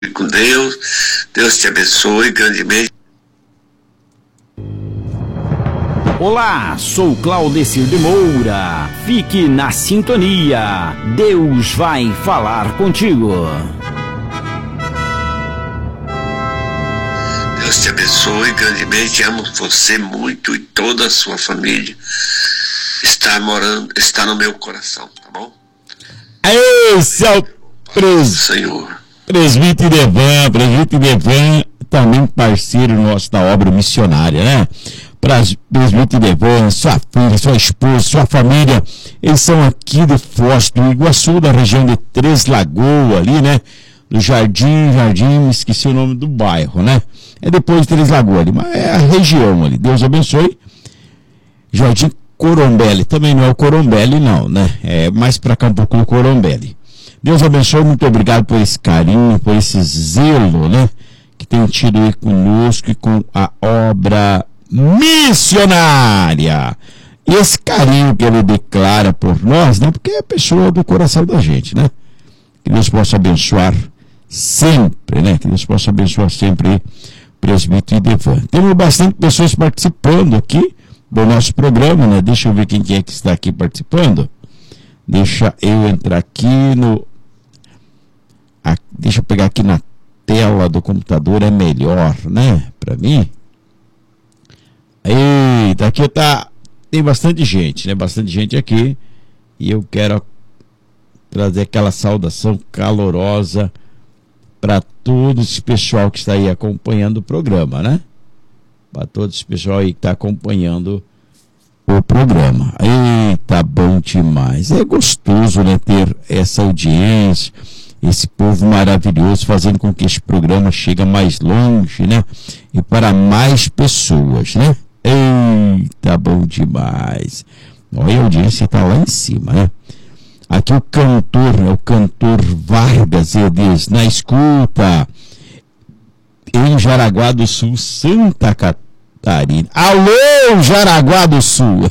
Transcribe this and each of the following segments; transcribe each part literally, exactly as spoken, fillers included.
com Deus. Deus te abençoe grandemente. Olá, sou Claudecir de Moura. Fique na sintonia. Deus vai falar contigo. Deus te abençoe grandemente. Amo você muito e toda a sua família. Está morando, está no meu coração, tá bom? Esse é o pres... Senhor. presbítero Evan, presbítero Evan, também parceiro nosso da obra missionária, né? Presbítero Evan, sua filha, sua esposa, sua família, eles são aqui de Foz do Iguaçu, da região de Três Lagoas, ali, né? Do Jardim, Jardim, esqueci o nome do bairro, né? É depois de Três Lagoas ali, mas é a região ali. Deus abençoe. Jardim Corombele, também não é o Corombele não, né? É mais pra cá um pouco do Corombele. Deus abençoe, muito obrigado por esse carinho, por esse zelo, né? Que tem tido aí conosco e com a obra missionária. Esse carinho que ele declara por nós, né? Porque é a pessoa do coração da gente, né? Que Deus possa abençoar sempre, né? Que Deus possa abençoar sempre o presbítero Evan. Temos bastante pessoas participando aqui do nosso programa, né? Deixa eu ver quem é que está aqui participando. Deixa eu entrar aqui no... Ah, deixa eu pegar aqui na tela do computador, é melhor, né? Para mim. Eita, aqui tá... Tem bastante gente, né? Bastante gente aqui. E eu quero trazer aquela saudação calorosa para todo esse pessoal que está aí acompanhando o programa, né? Para todo esse pessoal aí que está acompanhando o programa. Eita, bom demais. É gostoso, né, ter essa audiência, esse povo maravilhoso, fazendo com que esse programa chegue mais longe, né? E para mais pessoas, né? Eita, bom demais. Olha, a audiência está lá em cima, né? Aqui o cantor, né, o cantor Vargas, ele diz, na escuta, em Jaraguá do Sul, Santa Catarina. Alô, Jaraguá do Sul!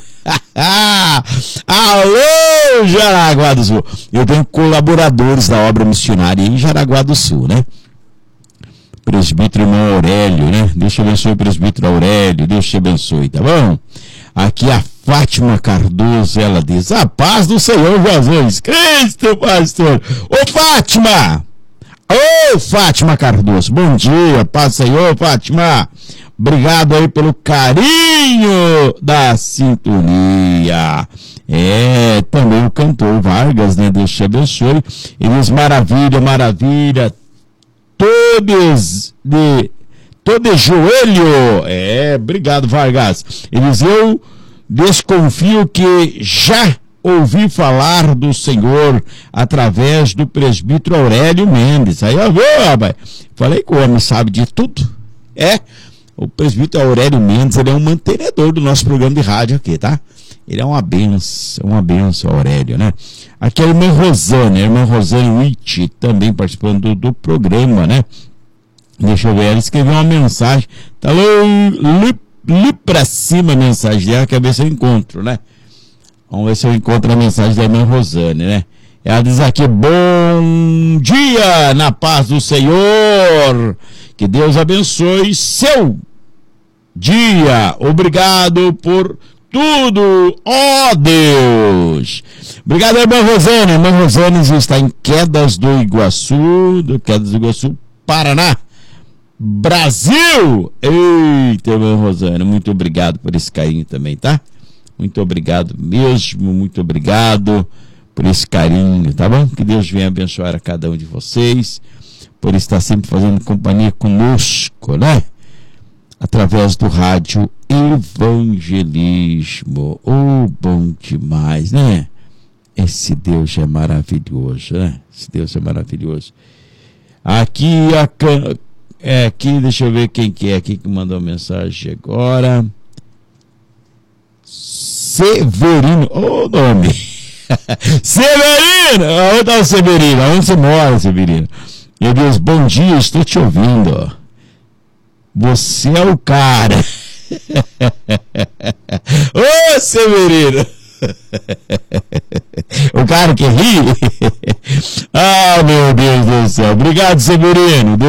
Alô, Jaraguá do Sul! Eu tenho colaboradores da obra missionária em Jaraguá do Sul, né? Presbítero irmão Aurélio, né? Deus te abençoe, presbítero Aurélio, Deus te abençoe, tá bom? Aqui a Fátima Cardoso, ela diz, a paz do Senhor Jesus Cristo, pastor! Ô Fátima! Ô Fátima Cardoso, bom dia, paz do Senhor, Fátima! Obrigado aí pelo carinho da sintonia. É, também o cantor Vargas, né? Deus te abençoe. Ele diz, maravilha, maravilha, todos de... todo joelho. É, obrigado, Vargas. Ele diz, eu desconfio que já ouvi falar do Senhor através do presbítero Aurélio Mendes. Aí, ó, rapaz, falei que o homem sabe de tudo. É, o presbítero Aurélio Mendes, ele é um mantenedor do nosso programa de rádio aqui, tá? Ele é uma benção, uma benção, Aurélio, né? Aqui é a irmã Rosane, a irmã Rosane Witt, também participando do, do programa, né? Deixa eu ver, ela escreveu uma mensagem, tá lá, li, li pra cima a mensagem dela, quer ver se eu encontro, né? Vamos ver se eu encontro a mensagem da irmã Rosane, né? Ela diz aqui, bom dia, na paz do Senhor, que Deus abençoe seu dia, obrigado por tudo, ó oh Deus. Obrigado, irmã Rosane. Irmã Rosane está em Quedas do Iguaçu, do Quedas do Iguaçu, Paraná, Brasil. Eita, irmã Rosane, muito obrigado por esse carinho também, tá? Muito obrigado mesmo, muito obrigado por esse carinho, tá bom? Que Deus venha abençoar a cada um de vocês, por estar sempre fazendo companhia conosco, né? Através do rádio Evangelismo. Oh, bom demais, né? Esse Deus é maravilhoso, né? Esse Deus é maravilhoso. Aqui, a, é, aqui, deixa eu ver quem que é aqui que mandou a mensagem agora. Severino, ô oh, nome. Severino! Onde está o Severino? Onde você mora, Severino? Ele diz, bom dia, estou te ouvindo. Você é o cara. Ô, Severino! O cara que ri. Ah, meu Deus do céu. Obrigado, Severino.